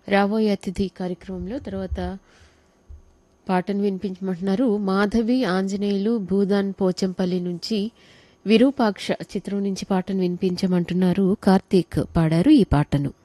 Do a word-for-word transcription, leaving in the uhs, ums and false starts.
రాబోయే అతిథి కార్యక్రమంలో తర్వాత పాటను వినిపించమంటున్నారు. మాధవి ఆంజనేయులు భూదాన్ పోచంపల్లి నుంచి విరూపాక్ష చిత్రం నుంచి పాటను వినిపించమంటున్నారు. కార్తీక్ పాడారు ఈ పాటను.